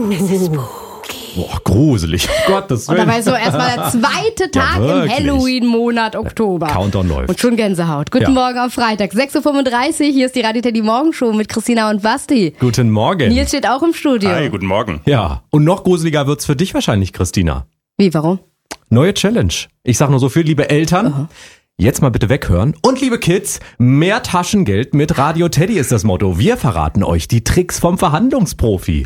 Boah, gruselig. Gottes Willen. Und dabei so erstmal der zweite Tag im wirklich. Halloween-Monat Oktober. Countdown läuft. Und schon Gänsehaut. Guten Morgen am Freitag, 6.35 Uhr. Hier ist die Radio Teddy Morgenshow mit Christina und Basti. Guten Morgen. Nils steht auch im Studio. Hi, guten Morgen. Ja, und noch gruseliger wird's für dich wahrscheinlich, Christina. Wie, warum? Neue Challenge. Ich sag nur so viel, liebe Eltern. Jetzt mal bitte weghören. Und liebe Kids, mehr Taschengeld mit Radio Teddy ist das Motto. Wir verraten euch die Tricks vom Verhandlungsprofi.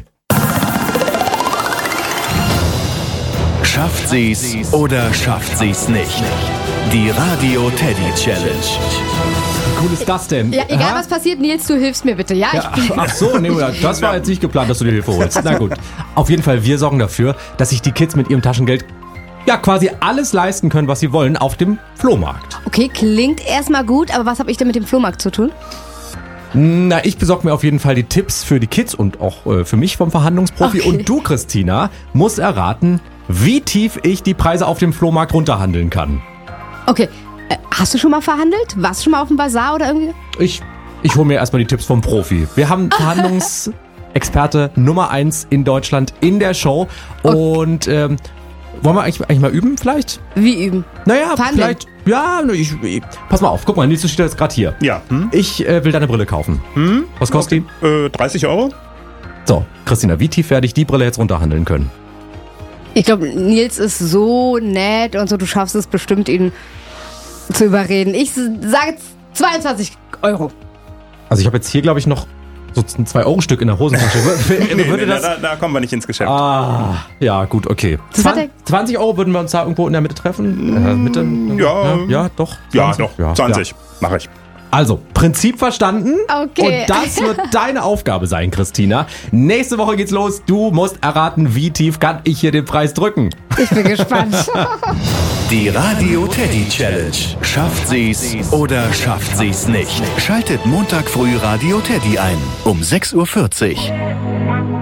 Schafft sie's oder schafft sie's nicht? Die Radio Teddy Challenge. Wie cool ist das denn? Ja, egal was passiert, Nils, du hilfst mir bitte. Ja, Ach so, nee, das war jetzt nicht geplant, dass du dir Hilfe holst. Na gut. Auf jeden Fall, wir sorgen dafür, dass sich die Kids mit ihrem Taschengeld quasi alles leisten können, was sie wollen auf dem Flohmarkt. Okay, klingt erstmal gut, aber was habe ich denn mit dem Flohmarkt zu tun? Na, ich besorge mir auf jeden Fall die Tipps für die Kids und auch für mich vom Verhandlungsprofi. Okay. Und du, Christina, musst erraten, wie tief ich die Preise auf dem Flohmarkt runterhandeln kann. Okay, hast du schon mal verhandelt? Warst du schon mal auf dem Bazar oder irgendwie? Ich hole mir erstmal die Tipps vom Profi. Wir haben Verhandlungsexperte Nummer 1 in Deutschland in der Show. Okay. Und wollen wir eigentlich mal üben vielleicht? Wie üben? Naja, Verhandeln. vielleicht. Ja, pass mal auf. Guck mal, Nils, du steht jetzt gerade hier. Ja. Ich will deine Brille kaufen. Was kostet die? 30 Euro? So, Christina, wie tief werde ich die Brille jetzt runterhandeln können? Ich glaube, Nils ist so nett und so, du schaffst es bestimmt, ihn zu überreden. Ich sage 22 Euro. Also ich habe jetzt hier, glaube ich, noch so ein 2-Euro-Stück in der Hosentasche. Würde das... Da kommen wir nicht ins Geschäft. Ja, gut, okay. 20 Euro würden wir uns da irgendwo in der Mitte treffen? Mitte? Ja, doch. 20. Ja, doch. 20. Ja. Mache ich. Also, Prinzip verstanden. Okay. Und das wird deine Aufgabe sein, Christina. Nächste Woche geht's los. Du musst erraten, wie tief kann ich hier den Preis drücken. Ich bin gespannt. Die Radio Teddy Challenge. Schafft sie's oder schafft sie's nicht? Schaltet Montag früh Radio Teddy ein um 6.40 Uhr.